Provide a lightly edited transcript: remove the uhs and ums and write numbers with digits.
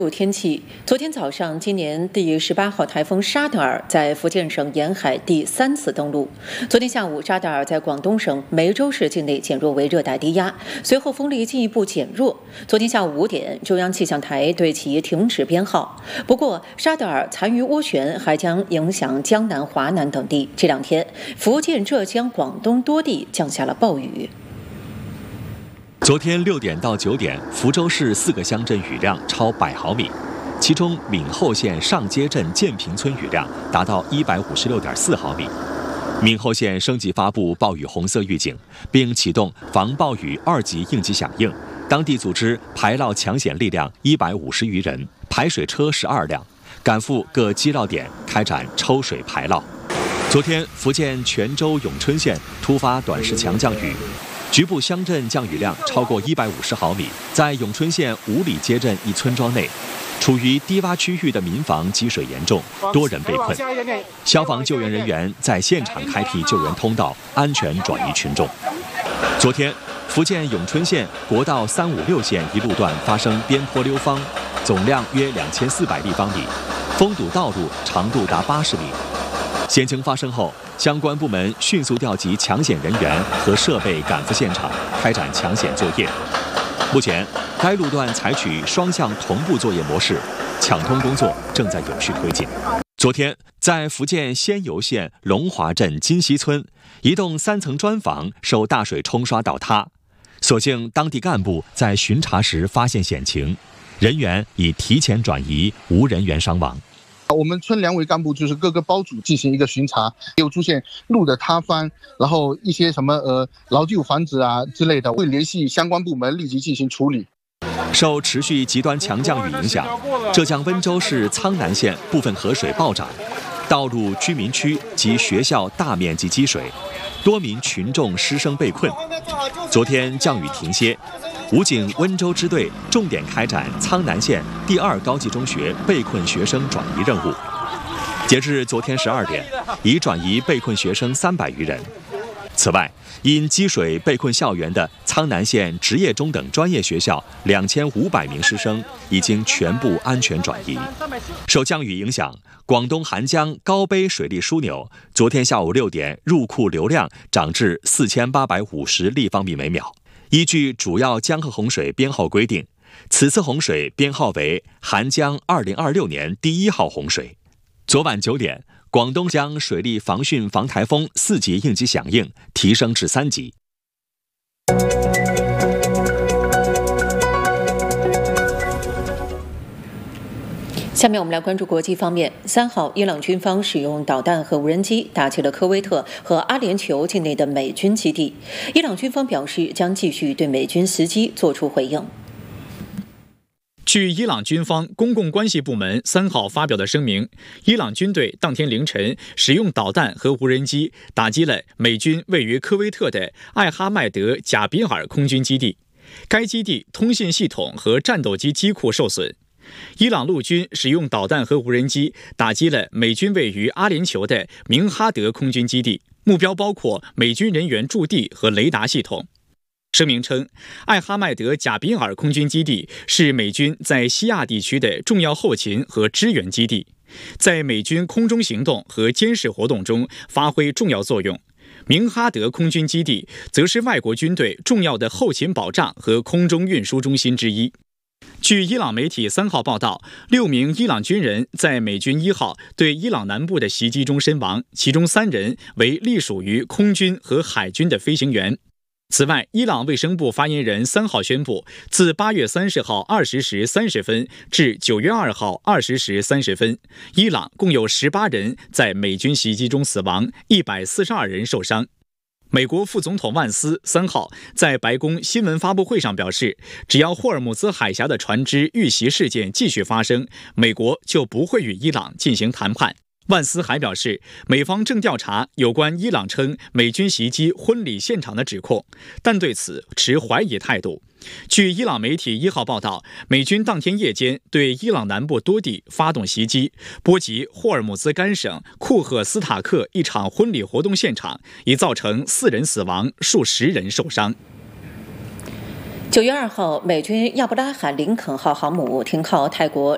天气，昨天早上，今年第18号台风沙德尔在福建省沿海第3次登陆。昨天下午，沙德尔在广东省梅州市境内减弱为热带低压，随后风力进一步减弱。昨天下午5点，中央气象台对其停止编号。不过，沙德尔残余涡旋还将影响江南、华南等地。这2天，福建、浙江、广东多地降下了暴雨。 昨天6点到9点，福州市4个乡镇雨量超100毫米，其中闽后县上街镇建平村雨量达到156.4毫米。闽后县升级发布暴雨红色预警，并启动防暴雨2级应急响应，当地组织排涝抢险力量150余人，排水车12辆，赶赴各积涝点开展抽水排涝。昨天，福建泉州永春县突发短时强降雨。局部乡镇降雨量超过150毫米，在永春县五里街镇一村庄内，处于低洼区域的民房积水严重，多人被困。消防救援人员在现场开辟救援通道，安全转移群众。昨天，福建永春县国道356线一路段发生边坡溜方，总量约2400立方米，封堵道路长度达80米。险情发生后，相关部门迅速调集抢险人员和设备赶赴现场，开展抢险作业。目前，该路段采取双向同步作业模式，抢通工作正在有序推进。昨天，在福建仙游县龙华镇金溪村，一栋3层砖房受大水冲刷倒塌，所幸当地干部在巡查时发现险情，人员已提前转移，无人员伤亡。 我们村2位干部就是各个包组进行一个巡查，有出现路的塌方，然后一些什么老旧房子啊之类的，会联系相关部门立即进行处理。 受持续极端强降雨影响，浙江温州市苍南县部分河水暴涨，道路、居民区及学校大面积积水，多名群众师生被困。昨天降雨停歇，武警温州支队重点开展苍南县第2高级中学被困学生转移任务。截至昨天12点，已转移被困学生300余人。此外，因积水被困校园的苍南县职业中等专业学校2500名师生已经全部安全转移。受降雨影响，广东涵江高碑水利枢纽昨天下午6点入库流量涨至4850立方米每秒。依据主要江河洪水编号规定，此次洪水编号为涵江2026年第1号洪水。昨晚9点，广东将水利防汛防台风4级应急响应提升至3级。 下面我们来关注国际方面。3号，伊朗军方使用导弹和无人机打击了科威特和阿联酋境内的美军基地。伊朗军方表示将继续对美军袭击作出回应。 据伊朗军方公共关系部门3号发表的声明，伊朗军队当天凌晨使用导弹和无人机打击了美军位于科威特的艾哈迈德贾比尔空军基地，该基地通信系统和战斗机机库受损。伊朗陆军使用导弹和无人机打击了美军位于阿联酋的明哈德空军基地，目标包括美军人员驻地和雷达系统。声明称，艾哈迈德贾比尔空军基地是美军在西亚地区的重要后勤和支援基地，在美军空中行动和监视活动中发挥重要作用。明哈德空军基地则是外国军队重要的后勤保障和空中运输中心之一。据伊朗媒体3号报道，6名伊朗军人在美军1号对伊朗南部的袭击中身亡，其中3人为隶属于空军和海军的飞行员。此外，伊朗卫生部发言人3号宣布，自8月30号20时30分至9月2号20时30分，伊朗共有18人在美军袭击中死亡，142人受伤。美国副总统万斯3号在白宫新闻发布会上表示，只要霍尔木兹海峡的船只遇袭事件继续发生，美国就不会与伊朗进行谈判。万斯还表示，美方正调查有关伊朗称美军袭击婚礼现场的指控，但对此持怀疑态度。据伊朗媒体1号报道，美军当天夜间对伊朗南部多地发动袭击，波及霍尔木兹干省库赫斯塔克一场婚礼活动现场，已造成4人死亡，数十人受伤。 9月2号，美军亚伯拉罕·林肯号航母停靠泰国